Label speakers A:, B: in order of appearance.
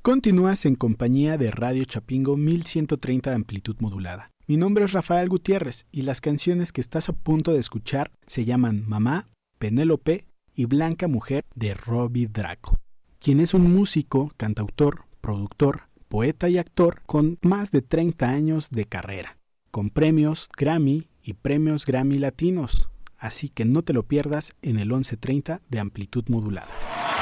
A: Continúas en compañía de Radio Chapingo 1130 de amplitud modulada. Mi nombre es Rafael Gutiérrez y las canciones que estás a punto de escuchar se llaman Mamá, Penélope y Blanca Mujer de Robbie Draco, quien es un músico, cantautor, productor, poeta y actor con más de 30 años de carrera, con premios Grammy y premios Grammy Latinos. Así que no te lo pierdas en el 1130 de amplitud modulada.